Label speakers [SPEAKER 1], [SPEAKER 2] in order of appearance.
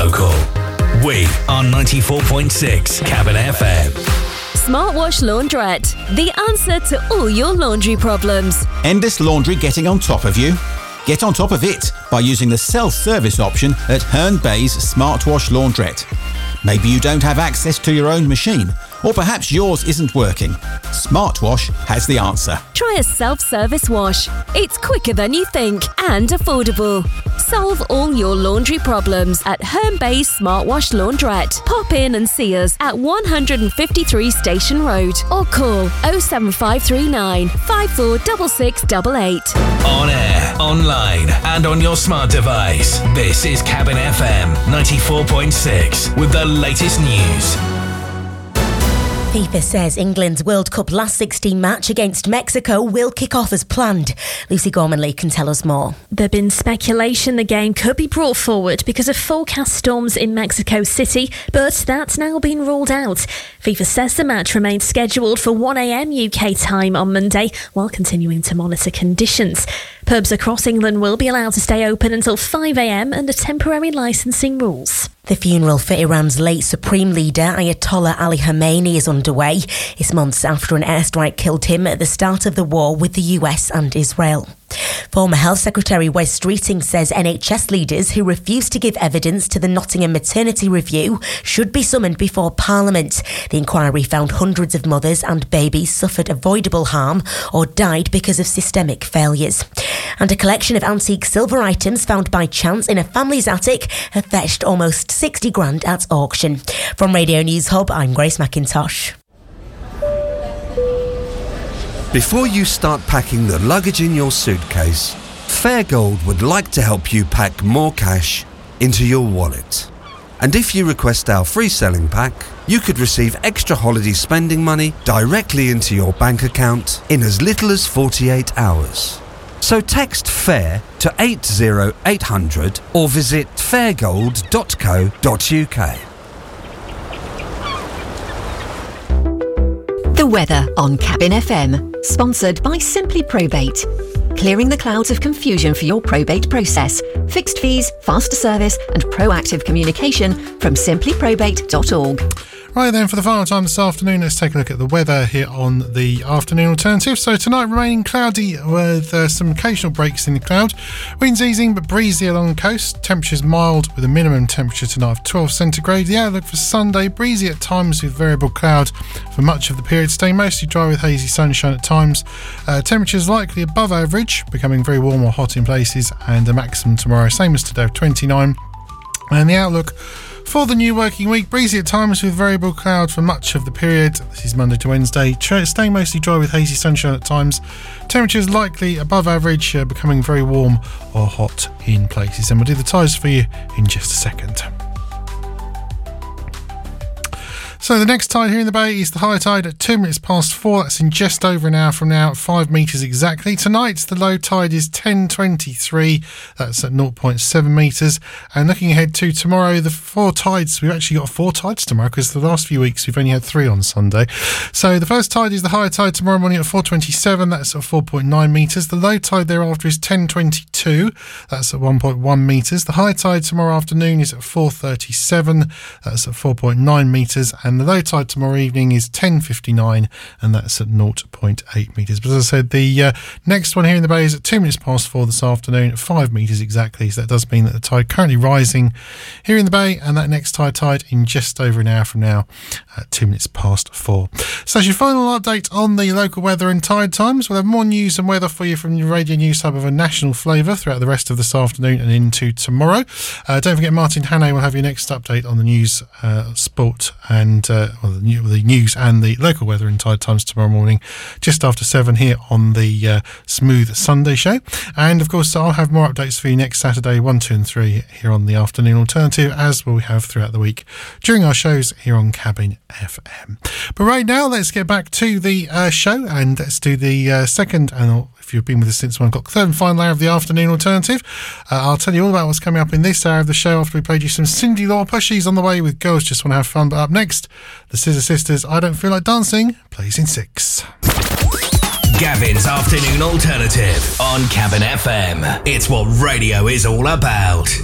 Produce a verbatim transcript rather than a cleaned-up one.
[SPEAKER 1] local. We are ninety-four point six Cabin F M.
[SPEAKER 2] Smartwash Laundrette, the answer to all your laundry problems.
[SPEAKER 3] Endless laundry getting on top of you? Get on top of it by using the self-service option at Herne Bay's Smartwash Laundrette. Maybe you don't have access to your own machine, or perhaps yours isn't working. Smartwash has the answer.
[SPEAKER 2] Try a self-service wash. It's quicker than you think and affordable. Solve all your laundry problems at Herne Bay's Smartwash Laundrette. Pop in and see us at one fifty-three Station Road or call oh seven five three nine, five four six six eight eight.
[SPEAKER 1] On air, online and on your smart device. This is Cabin F M ninety-four point six with the latest news.
[SPEAKER 4] FIFA says England's World Cup last sixteen match against Mexico will kick off as planned. Lucy Gormanley can tell us more.
[SPEAKER 5] There's been speculation the game could be brought forward because of forecast storms in Mexico City, but that's now been ruled out. FIFA says the match remains scheduled for one a.m. U K time on Monday, while continuing to monitor conditions. Pubs across England will be allowed to stay open until five a.m. under temporary licensing rules.
[SPEAKER 4] The funeral for Iran's late Supreme Leader Ayatollah Ali Khamenei is underway. It's months after an airstrike killed him at the start of the war with the U S and Israel. Former Health Secretary Wes Streeting says N H S leaders who refuse to give evidence to the Nottingham maternity review should be summoned before Parliament. The inquiry found hundreds of mothers and babies suffered avoidable harm or died because of systemic failures. And a collection of antique silver items found by chance in a family's attic have fetched almost sixty grand at auction. From Radio News Hub, I'm Grace McIntosh.
[SPEAKER 6] Before you start packing the luggage in your suitcase, Fairgold would like to help you pack more cash into your wallet. And if you request our free selling pack, you could receive extra holiday spending money directly into your bank account in as little as forty-eight hours. So text FAIR to eight zero eight hundred or visit fairgold dot co dot uk.
[SPEAKER 7] The weather on Cabin F M, sponsored by Simply Probate. Clearing the clouds of confusion for your probate process. Fixed fees, faster service and proactive communication from simply probate dot org.
[SPEAKER 8] Right then, for the final time this afternoon, let's take a look at the weather here on the afternoon alternative. So tonight remaining cloudy with uh, some occasional breaks in the cloud. Winds easing but breezy along the coast. Temperatures mild with a minimum temperature tonight of twelve centigrade. The outlook for Sunday, breezy at times with variable cloud for much of the period. Staying mostly dry with hazy sunshine at times. Uh, temperatures likely above average, becoming very warm or hot in places, and a maximum tomorrow, same as today, of twenty-nine. And the outlook for the new working week, breezy at times with variable cloud for much of the period. This is Monday to Wednesday. Staying mostly dry with hazy sunshine at times. Temperatures likely above average, uh, becoming very warm or hot in places. And we'll do the tides for you in just a second. So the next tide here in the bay is the high tide at two minutes past four. That's in just over an hour from now at five metres exactly. Tonight the low tide is ten twenty-three. That's at zero point seven metres. And looking ahead to tomorrow, the four tides, we've actually got four tides tomorrow because the last few weeks we've only had three on Sunday. So the first tide is the high tide tomorrow morning at four twenty-seven. That's at four point nine metres. The low tide thereafter is ten twenty-two. That's at one point one metres. The high tide tomorrow afternoon is at four thirty-seven. That's at four point nine metres. And the low tide tomorrow evening is ten fifty-nine, and that's at zero point eight metres. But as I said, the uh, next one here in the bay is at two minutes past four this afternoon at five metres exactly. So that does mean that the tide currently rising here in the bay, and that next tide tide in just over an hour from now at two minutes past four. So that's your final update on the local weather and tide times. We'll have more news and weather for you from the Radio News Hub of a national flavour throughout the rest of this afternoon and into tomorrow. Uh, don't forget, Martin Hannay will have your next update on the news, uh, sport and uh, well, the, new, the news and the local weather and tide times tomorrow morning just after seven here on the uh, Smooth Sunday show. And of course I'll have more updates for you next Saturday, one, two and three here on the afternoon alternative, as will we have throughout the week during our shows here on Cabin F M. But right now let's get back to the uh, show, and let's do the uh, second, and if you've been with us since one o'clock, third and final hour of the afternoon alternative. Uh, I'll tell you all about what's coming up in this hour of the show after we played you some Cyndi Lauper. She's on the way with Girls Just Want to Have Fun. But up next, the Scissor Sisters, I Don't Feel Like Dancing, plays in six.
[SPEAKER 1] Gavin's Afternoon Alternative on Cabin F M. It's what radio is all about.